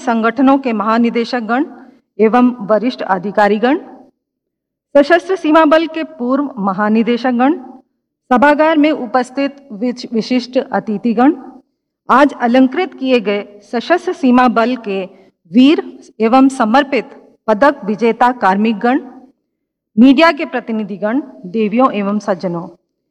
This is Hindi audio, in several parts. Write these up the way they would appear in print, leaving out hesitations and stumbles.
संगठनों के महानिदेशकगण एवं वरिष्ठ अधिकारीगण, सशस्त्र सीमा बल के पूर्व महानिदेशकगण, सभागार में उपस्थित विशिष्ट अतिथिगण, आज अलंकृत किए गए सशस्त्र सीमा बल के वीर एवं समर्पित पदक विजेता कार्मिकगण, मीडिया के प्रतिनिधिगण, देवियों एवं सज्जनों,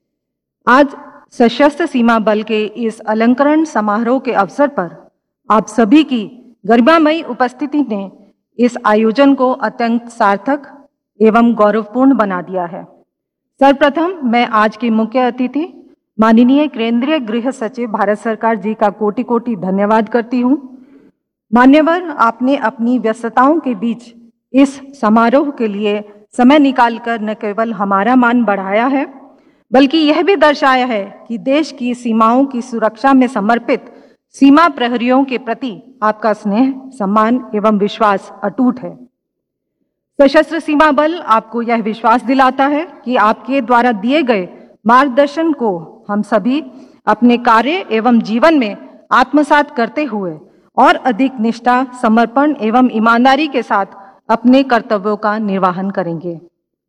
आज सशस्त्र सीमा बल के इस अलंकरण समारोह के अवसर पर आप सभी की गरिमामयी उपस्थिति ने इस आयोजन को अत्यंत सार्थक एवं गौरवपूर्ण बना दिया है। सर्वप्रथम मैं आज के मुख्य अतिथि माननीय केंद्रीय गृह सचिव भारत सरकार जी का कोटि कोटि धन्यवाद करती हूँ। मान्यवर, आपने अपनी व्यस्तताओं के बीच इस समारोह के लिए समय निकालकर न केवल हमारा मान बढ़ाया है, बल्कि यह भी दर्शाया है कि देश की सीमाओं की सुरक्षा में समर्पित सीमा प्रहरियों के प्रति आपका स्नेह, सम्मान एवं विश्वास अटूट है। सशस्त्र सीमा बल आपको यह विश्वास दिलाता है कि आपके द्वारा दिए गए मार्गदर्शन को हम सभी अपने कार्य एवं जीवन में आत्मसात करते हुए और अधिक निष्ठा, समर्पण एवं ईमानदारी के साथ अपने कर्तव्यों का निर्वहन करेंगे।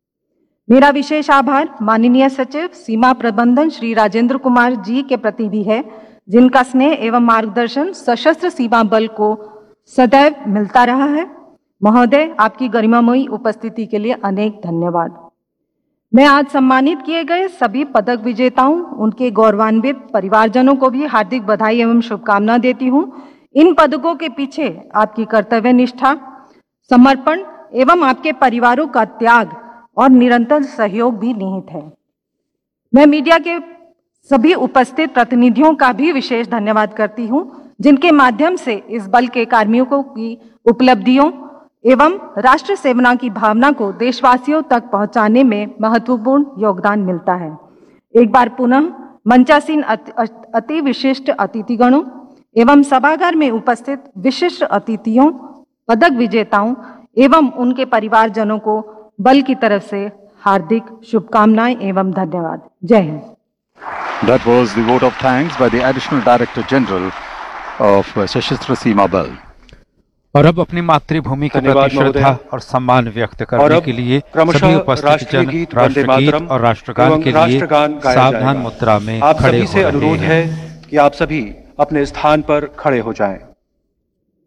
मेरा विशेष आभार माननीय सचिव सीमा प्रबंधन श्री राजेंद्र कुमार जी के प्रति भी है, जिनका स्नेह एवं मार्गदर्शन सशस्त्र सीमा बल को सदैव मिलता रहा है। महोदय, आपकी गरिमामयी उपस्थिति के लिए अनेक धन्यवाद। मैं आज सम्मानित किए गए सभी पदक विजेताओं, उनके गौरवान्वित परिवारजनों को भी हार्दिक बधाई एवं शुभकामना देती हूँ। इन पदकों के पीछे आपकी कर्तव्य निष्ठा, समर्पण एवं आपके परिवारों का त्याग और निरंतर सहयोग भी निहित है। मैं मीडिया के सभी उपस्थित प्रतिनिधियों का भी विशेष धन्यवाद करती हूं, जिनके माध्यम से इस बल के कार्मिकों की उपलब्धियों एवं राष्ट्र सेवना की भावना को देशवासियों तक पहुंचाने में महत्वपूर्ण योगदान मिलता है। एक बार पुनः मंचासीन अति विशिष्ट अतिथिगणों एवं सभागार में उपस्थित विशिष्ट अतिथियों, पदक विजेताओं एवं उनके परिवारजनों को बल की तरफ से हार्दिक शुभकामनाएं एवं धन्यवाद। जय Hind. That was the vote of thanks by the Additional Director General of Sashastra Seema Bal. और अब अपनी मातृभूमि के प्रति श्रद्धा और सम्मान व्यक्त करने के लिए सभी उपस्थित जन राष्ट्रगीत और राष्ट्रगान के लिए सावधान मुद्रा में आप खड़े सभी से हो रहे अनुरोध हैं। है कि आप सभी अपने स्थान पर खड़े हो जाएं।